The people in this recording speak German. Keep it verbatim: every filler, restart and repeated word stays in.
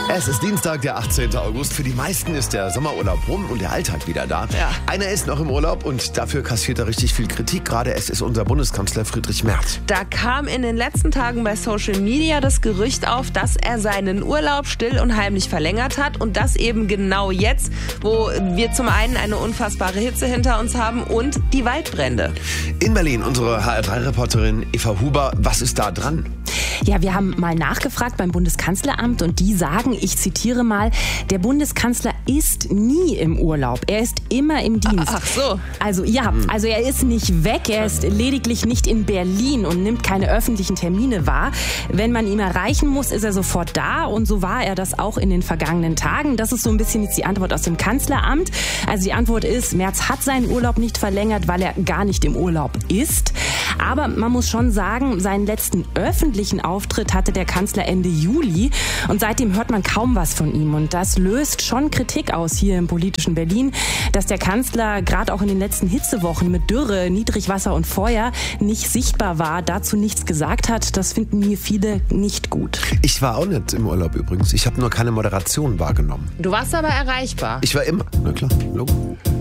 Es ist Dienstag, der achtzehnten August. Für die meisten ist der Sommerurlaub rum und der Alltag wieder da. Ja. Einer ist noch im Urlaub und dafür kassiert er richtig viel Kritik. Gerade es ist unser Bundeskanzler Friedrich Merz. Da kam in den letzten Tagen bei Social Media das Gerücht auf, dass er seinen Urlaub still und heimlich verlängert hat. Und das eben genau jetzt, wo wir zum einen eine unfassbare Hitze hinter uns haben und die Waldbrände. In Berlin, unsere H R drei Reporterin Eva Huber. Was ist da dran? Ja, wir haben mal nachgefragt beim Bundeskanzleramt und die sagen, ich zitiere mal, der Bundeskanzler ist nie im Urlaub. Er ist immer im Dienst. Ach so. Also ja, also er ist nicht weg, er ist lediglich nicht in Berlin und nimmt keine öffentlichen Termine wahr. Wenn man ihn erreichen muss, ist er sofort da und so war er das auch in den vergangenen Tagen. Das ist so ein bisschen jetzt die Antwort aus dem Kanzleramt. Also die Antwort ist, Merz hat seinen Urlaub nicht verlängert, weil er gar nicht im Urlaub ist. Aber man muss schon sagen, seinen letzten öffentlichen Auftritt hatte der Kanzler Ende Juli und seitdem hört man kaum was von ihm. Und das löst schon Kritik aus hier im politischen Berlin, dass der Kanzler gerade auch in den letzten Hitzewochen mit Dürre, Niedrigwasser und Feuer nicht sichtbar war, dazu nichts gesagt hat. Das finden hier viele nicht gut. Ich war auch nicht im Urlaub übrigens. Ich habe nur keine Moderation wahrgenommen. Du warst aber erreichbar. Ich war immer, na klar, Logo.